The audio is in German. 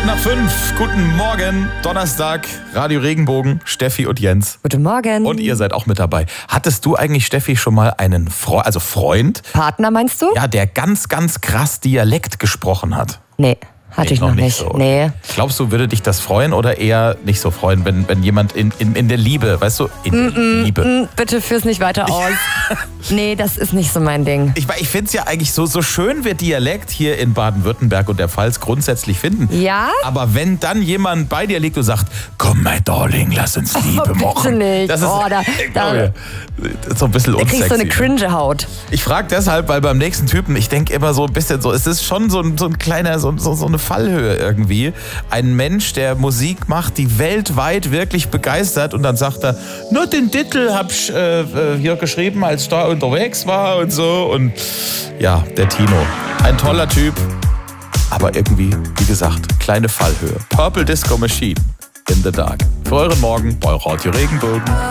5:15. Guten Morgen. Donnerstag, Radio Regenbogen, Steffi und Jens. Guten Morgen. Und ihr seid auch mit dabei. Hattest du eigentlich, Steffi, schon mal einen Freund? Partner meinst du? Ja, der ganz, ganz krass Dialekt gesprochen hat? Nee, hatte ich noch nicht. So. Nee. Glaubst du, würde dich das freuen oder eher nicht so freuen, wenn jemand in der Liebe, weißt du, in der Liebe? Bitte führ's nicht weiter aus. Nee, das ist nicht so mein Ding. Ich finde es ja eigentlich so schön wir Dialekt hier in Baden-Württemberg und der Pfalz grundsätzlich finden. Ja? Aber wenn dann jemand bei dir liegt und sagt, komm, my darling, lass uns Liebe machen. Bitte nicht. Das ist, da so ein bisschen unsexy. kriegst du eine cringe Haut. Ich frage deshalb, weil beim nächsten Typen, ich denke immer so ein bisschen so, es ist schon so ein kleiner, so eine Fallhöhe irgendwie. Ein Mensch, der Musik macht, die weltweit wirklich begeistert und dann sagt er, nur den Titel hab ich hier geschrieben, als ich da unterwegs war und so. Und ja, der Tino. Ein toller Typ, aber irgendwie, wie gesagt, kleine Fallhöhe. Purple Disco Machine in the Dark. Für euren Morgen bei Radio Regenbogen.